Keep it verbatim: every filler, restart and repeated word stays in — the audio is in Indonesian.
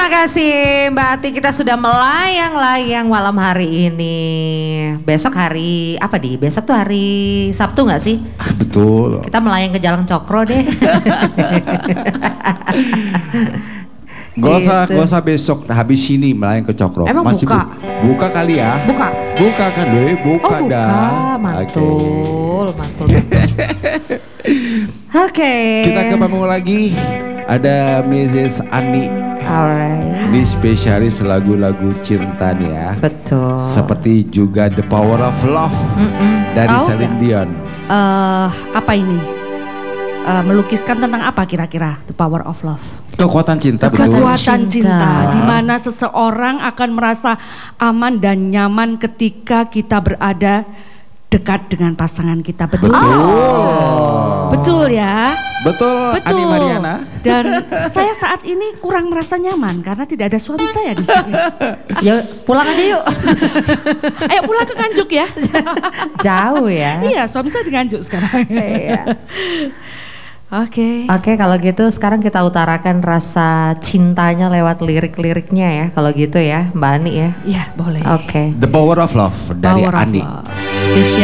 Terima kasih Mbak Ati, kita sudah melayang-layang malam hari ini. Besok hari apa di? Besok tuh hari Sabtu nggak sih? Betul. Kita melayang ke Jalan Cokro deh. Gak usah, Gitu. gak usah besok, habis ini melayang ke Cokro. Emang Masih buka? Bu, buka kali ya? Buka? Buka kan deh, buka Oh buka, dah. mantul, mantul. Oke. Kita ke panggung lagi. Ada missus Ani. Alright. Ini spesialis lagu-lagu cinta nih ya. Betul. Seperti juga The Power of Love Mm-mm. dari Oh, Celine Dion. Eh, apa ini? Eh, melukiskan tentang apa kira-kira The Power of Love? Kekuatan cinta, betul. Kekuatan Cinta. cinta, di mana seseorang akan merasa aman dan nyaman ketika kita berada dekat dengan pasangan kita. Betul? Betul. Betul ya? Betul, Betul. Ani Mariana. Dan saya saat ini kurang merasa nyaman karena tidak ada suami saya di sini. Ya pulang aja yuk. Ayo pulang ke Nganjuk ya. Jauh ya. Iya, suami saya di Nganjuk sekarang. Iya. Oke. Oke, kalau gitu sekarang kita utarakan rasa cintanya lewat lirik-liriknya ya. Kalau gitu ya, Mbak Ani ya. Iya, boleh. Oke. The Power of Love dari Power of Ani. Love. Spesial